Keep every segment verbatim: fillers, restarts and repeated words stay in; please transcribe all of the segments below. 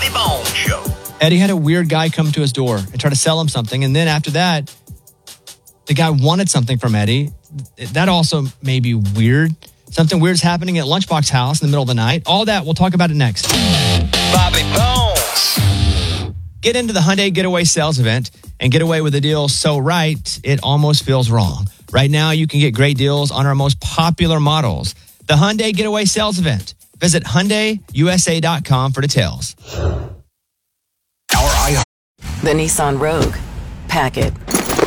Bobby Bones Show. Eddie had a weird guy come to his door and try to sell him something. And then after that, the guy wanted something from Eddie. That also may be weird. Something weird's happening at Lunchbox House in the middle of the night. All that, we'll talk about it next. Bobby Bones. Get into the Hyundai Getaway Sales Event and get away with a deal so right, it almost feels wrong. Right now, you can get great deals on our most popular models. The Hyundai Getaway Sales Event. Visit Hyundai U S A dot com for details. The Nissan Rogue. Pack it.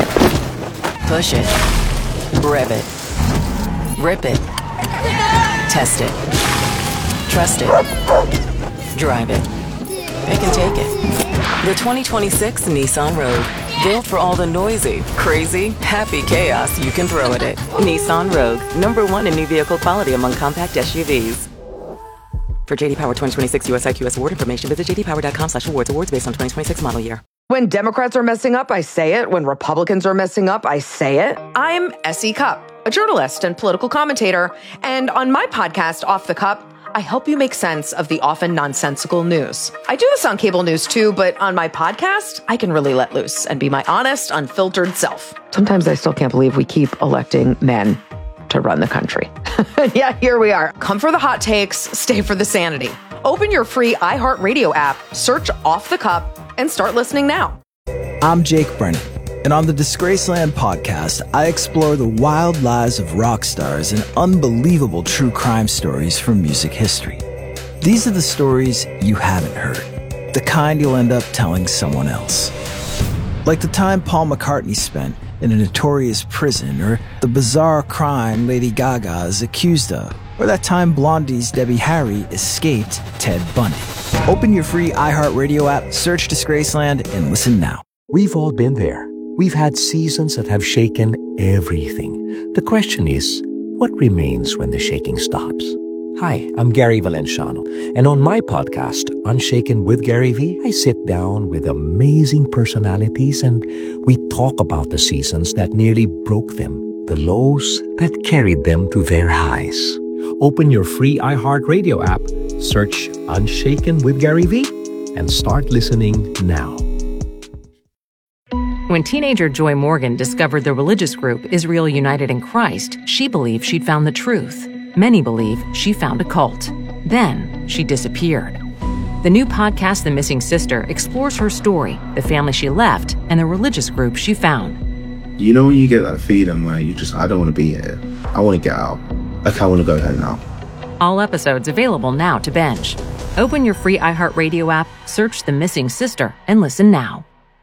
Push it. Rev it. Rip it. Test it. Trust it. Drive it. It can take it. The twenty twenty-six Nissan Rogue. Built for all the noisy, crazy, happy chaos you can throw at it. Nissan Rogue. Number one in new vehicle quality among compact S U Vs. For J D Power twenty twenty-six U S I Q S award information, visit j d power dot com slash awards. Awards based on twenty twenty-six model year. When Democrats are messing up, I say it. When Republicans are messing up, I say it. I'm Essie Cupp, a journalist and political commentator. And on my podcast, Off the Cup, I help you make sense of the often nonsensical news. I do this on cable news too, but on my podcast, I can really let loose and be my honest, unfiltered self. Sometimes I still can't believe we keep electing men to run the country. Yeah, here we are. Come for the hot takes, stay for the sanity. Open your free iHeartRadio app, search Off the Cup, and start listening now. I'm Jake Brennan, and on the Disgraceland podcast, I explore the wild lives of rock stars and unbelievable true crime stories from music history. These are the stories you haven't heard, the kind you'll end up telling someone else. Like the time Paul McCartney spent in a notorious prison, or the bizarre crime Lady Gaga is accused of, or that time Blondie's Debbie Harry escaped Ted Bundy. Open your free iHeartRadio app, search Disgraceland, and listen now. We've all been there. We've had seasons that have shaken everything. The question is, what remains when the shaking stops? Hi, I'm Gary Valenciano, and on my podcast, Unshaken with Gary V, I sit down with amazing personalities and we talk about the seasons that nearly broke them, the lows that carried them to their highs. Open your free iHeartRadio app, search Unshaken with Gary V, and start listening now. When teenager Joy Morgan discovered the religious group Israel United in Christ, she believed she'd found the truth. Many believe she found a cult. Then she disappeared. The new podcast, The Missing Sister, explores her story, the family she left, and the religious group she found. You know when you get that feeling where you just, I don't want to be here. I want to get out. Like, I want to go home now. All episodes available now to binge. Open your free iHeartRadio app, search The Missing Sister, and listen now.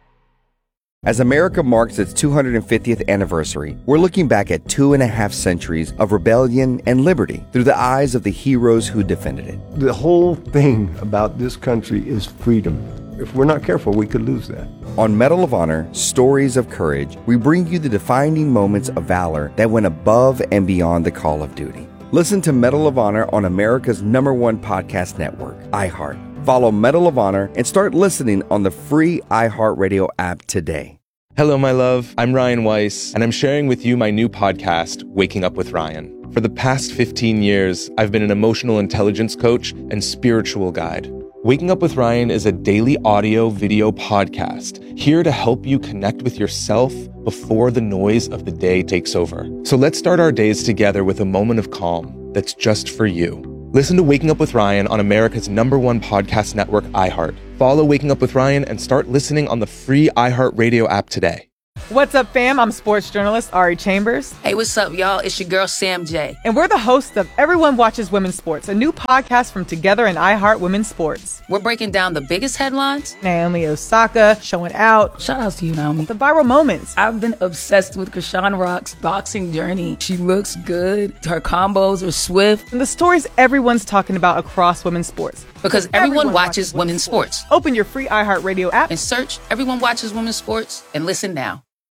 As America marks its two hundred fiftieth anniversary, we're looking back at two and a half centuries of rebellion and liberty through the eyes of the heroes who defended it. The whole thing about this country is freedom. If we're not careful, we could lose that. On Medal of Honor, Stories of Courage, we bring you the defining moments of valor that went above and beyond the call of duty. Listen to Medal of Honor on America's number one podcast network, iHeart. Follow Medal of Honor and start listening on the free iHeartRadio app today. Hello, my love. I'm Ryan Weiss, and I'm sharing with you my new podcast, Waking Up with Ryan. For the past fifteen years, I've been an emotional intelligence coach and spiritual guide. Waking Up with Ryan is a daily audio video podcast here to help you connect with yourself before the noise of the day takes over. So let's start our days together with a moment of calm that's just for you. Listen to Waking Up with Ryan on America's number one podcast network, iHeart. Follow Waking Up with Ryan and start listening on the free iHeartRadio app today. What's up, fam? I'm sports journalist Ari Chambers. Hey, what's up, y'all? It's your girl, Sam J. And we're the hosts of Everyone Watches Women's Sports, a new podcast from Together and iHeart Women's Sports. We're breaking down the biggest headlines. Naomi Osaka showing out. Shout out to you, Naomi. The viral moments. I've been obsessed with Krishan Rock's boxing journey. She looks good. Her combos are swift. And the stories everyone's talking about across women's sports. Because everyone, everyone watches, watches women's sports. sports. Open your free iHeartRadio app and search Everyone Watches Women's Sports and listen now.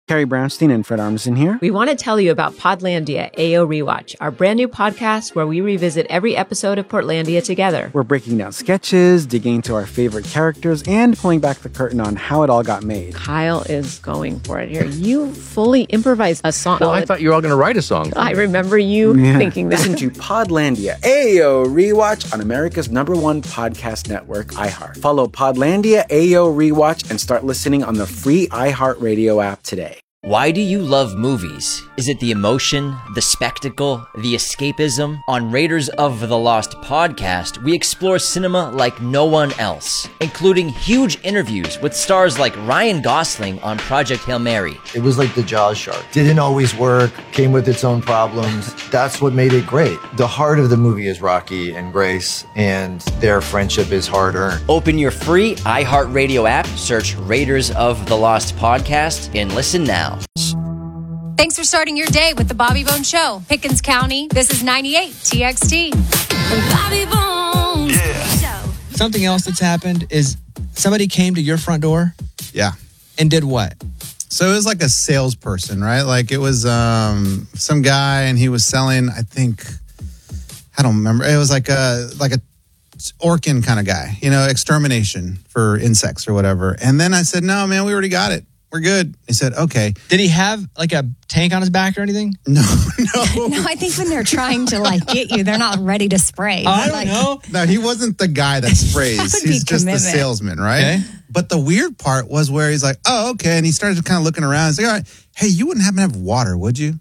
Carrie Brownstein and Fred Armisen here. We want to tell you about Podlandia A O Rewatch, our brand new podcast where we revisit every episode of Portlandia together. We're breaking down sketches, digging into our favorite characters, and pulling back the curtain on how it all got made. Kyle is going for it here. You fully improvised a song. Well, I thought you were all going to write a song. I remember you Yeah. thinking that. Listen to Podlandia A O Rewatch on America's number one podcast network, iHeart. Follow Podlandia A O Rewatch and start listening on the free iHeartRadio app today. Why do you love movies? Is it the emotion, the spectacle, the escapism? On Raiders of the Lost podcast, we explore cinema like no one else, including huge interviews with stars like Ryan Gosling on Project Hail Mary. It was like the Jaws shark. Didn't always work, came with its own problems. That's what made it great. The heart of the movie is Rocky and Grace, and their friendship is hard-earned. Open your free iHeartRadio app, search Raiders of the Lost podcast, and listen now. Thanks for starting your day with the Bobby Bones Show. Pickens County, this is ninety-eight T X T. Bobby Bones Show. Something else that's happened is somebody came to your front door. Yeah. And did what? So it was like a salesperson, right? Like it was um, some guy, and he was selling, I think, I don't remember. It was like a like a Orkin kind of guy, you know, extermination for insects or whatever. And then I said, no, man, we already got it. We're good. He said, okay. Did he have like a tank on his back or anything? No, no. No, I think when they're trying to like get you, they're not ready to spray. I don't like, know. No, he wasn't the guy that sprays. That would He's be just the commitment. salesman, right? Okay. But the weird part was where he's like, oh, okay. And he started kind of looking around. He's like, all right, hey, you wouldn't happen to have water, would you?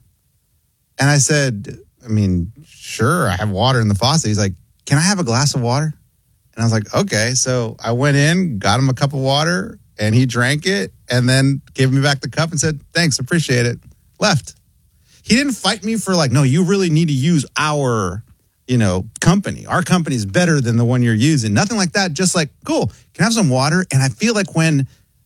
And I said, I mean, sure, I have water in the faucet. He's like, can I have a glass of water? And I was like, okay. So I went in, got him a cup of water, and he drank it and then gave me back the cup and said, thanks, appreciate it. Left. He didn't fight me for like, no, you really need to use our, you know, company. Our company is better than the one you're using. Nothing like that. Just like, cool, can I have some water? And I feel like when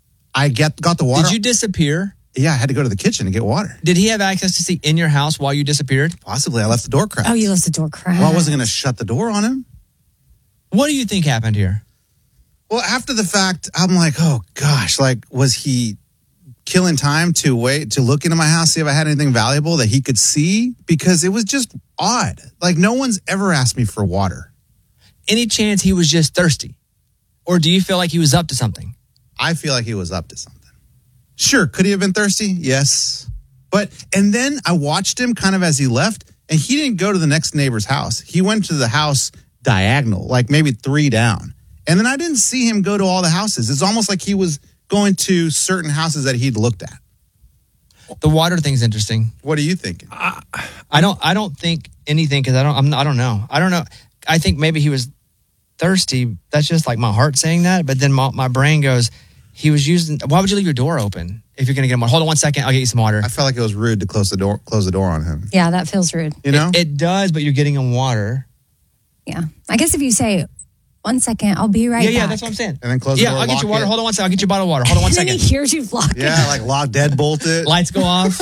I get got the water. Did you disappear? Yeah, I had to go to the kitchen to get water. Did he have access to see in your house while you disappeared? Possibly. I left the door cracked. Oh, you left the door cracked. Well, I wasn't going to shut the door on him. What do you think happened here? Well, after the fact, I'm like, oh gosh, like, was he killing time to wait to look into my house, see if I had anything valuable that he could see? Because it was just odd. Like, no one's ever asked me for water. Any chance he was just thirsty? Or do you feel like he was up to something? I feel like he was up to something. Sure, could he have been thirsty? Yes. But, and then I watched him kind of as he left, and he didn't go to the next neighbor's house. He went to the house diagonal, like maybe three down. And then I didn't see him go to all the houses. It's almost like he was going to certain houses that he'd looked at. The water thing's interesting. What are you thinking? I, I don't. I don't think anything because I don't. I'm. I don't know. I don't know. I think maybe he was thirsty. That's just like my heart saying that. But then my, my brain goes, he was using. Why would you leave your door open if you're going to get him water? Hold on one second. I'll get you some water. I felt like it was rude to close the door. Close the door on him. Yeah, that feels rude. You know, it, it does. But you're getting him water. Yeah, I guess if you say, one second, I'll be right yeah, back. Yeah, that's what I'm saying. And then close yeah, the door. I'll get you water. It. Hold on one second. I'll get you a bottle of water. Hold on one and second. Then he hears you lock Yeah, it. like lock, deadbolt it. Lights go off.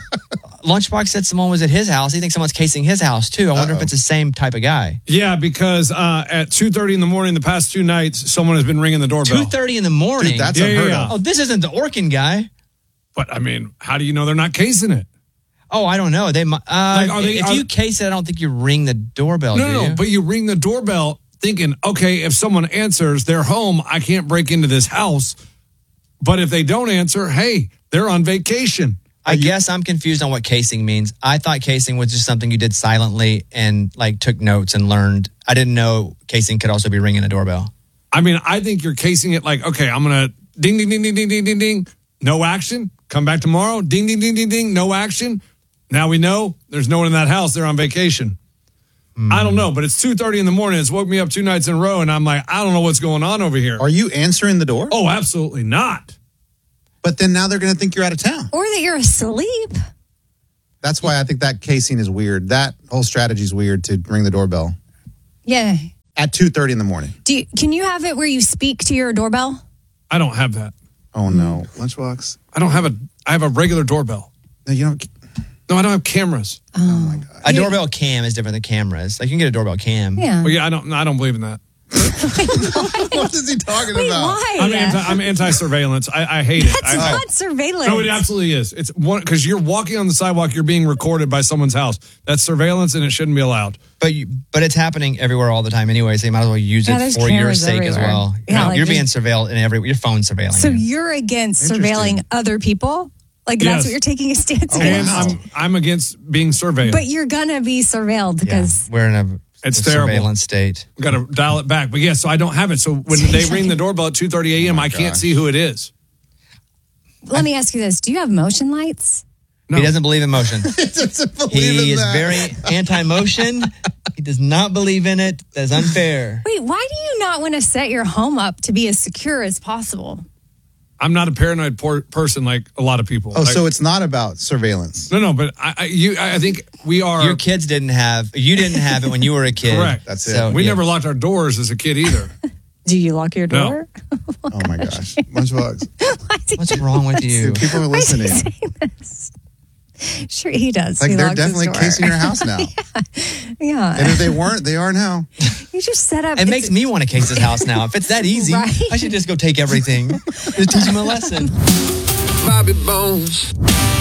Lunchbox said someone was at his house. He thinks someone's casing his house too. I wonder Uh-oh. if it's the same type of guy. Yeah, because uh, at two thirty in the morning, the past two nights, someone has been ringing the doorbell. two thirty in the morning? Dude, that's yeah, unheard yeah, yeah. of. Oh, this isn't the Orkin guy. But I mean, how do you know they're not casing it? Oh, I don't know. They, uh, Like, are they- if are- you case it, I don't think you ring the doorbell. No, do no, you? no, but you ring the doorbell thinking, okay, if someone answers, they're home. I can't break into this house. But if they don't answer, hey, they're on vacation. I guess I'm confused on what casing means. I thought casing was just something you did silently and like took notes and learned. I didn't know casing could also be ringing a doorbell. I mean, I think you're casing it like, okay, I'm going to ding, ding, ding, ding, ding, ding, ding, ding. No action. Come back tomorrow. Ding, ding, ding, ding, ding. No action. Now we know there's no one in that house. They're on vacation. Mm. I don't know, but it's two thirty in the morning. It's woke me up two nights in a row, and I'm like, I don't know what's going on over here. Are you answering the door? Oh, absolutely not. But then now they're going to think you're out of town. Or that you're asleep. That's why I think that casing is weird. That whole strategy is weird to ring the doorbell Yeah. at two thirty in the morning. Do you, can you have it where you speak to your doorbell? I don't have that. Oh, no. Lunchbox? I don't have a, I have a regular doorbell. No, you don't. No, I don't have cameras. Oh, my God. A doorbell cam is different than cameras. Like you can get a doorbell cam. Yeah. Well, yeah, I don't, I don't believe in that. What is he talking Wait, about? why? I'm anti. I'm anti-surveillance. I, I hate it. That's I, not surveillance. No, it absolutely is. It's one because you're walking on the sidewalk. You're being recorded by someone's house. That's surveillance, and it shouldn't be allowed. But you, but it's happening everywhere all the time anyway, so you might as well use Yeah, it there's for your cameras sake as everywhere. well. Yeah, You know, like you're just- being surveilled in every your phone surveilling. So you. you're against Interesting. surveilling other people? Like that's Yes. what you're taking a stance And against? I'm I'm against being surveilled. But you're going to be surveilled because We're in a, It's a terrible. surveillance state. Got to dial it back. But yeah, so I don't have it. So when they ring the doorbell at two thirty a.m., I can't gosh. see who it is. let me ask you this. Do you have motion lights? He doesn't believe in motion. He doesn't believe He in is that. very anti-motion. He does not believe in it. That's unfair. Wait, why do you not want to set your home up to be as secure as possible? I'm not a paranoid por- person like a lot of people. Oh, Like- so it's not about surveillance. no, no, but I, I, you, I think we are. Your kids didn't have. You didn't have it when you were a kid. Correct. That's it. So, we yeah. never locked our doors as a kid either. Do you lock your No. door? Oh my gosh. Lunchbox. What's wrong with you? People are Why is he listening. saying this? Sure, he does. Like He they're locks his definitely door. casing your house now. Yeah. And if they weren't, they are now. You just set up. It makes me want to case his house now. If it's that easy, Right? I should just go take everything. Just teach him a lesson. Bobby Bones.